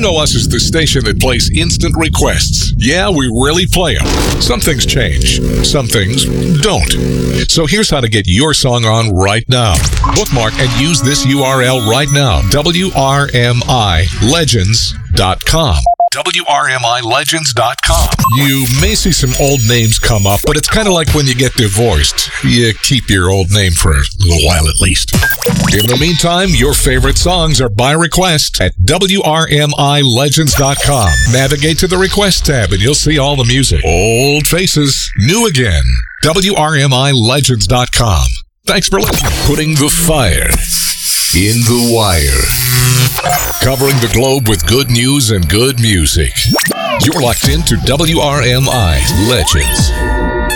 know us as the station that plays instant requests. Yeah, we really play them. Some things change. Some things don't. So here's how to get your song on right now. Bookmark and use this URL right now. WRMIlegends.com. WRMIlegends.com. You may see some old names come up, but it's kind of like when you get divorced. You keep your old name for a little while at least. In the meantime, your favorite songs are by request at WRMIlegends.com. Navigate to the request tab and you'll see all the music. Old faces, new again. WRMIlegends.com. Thanks for listening. Putting the fire in the wire. Covering the globe with good news and good music. You're locked into WRMI Legends.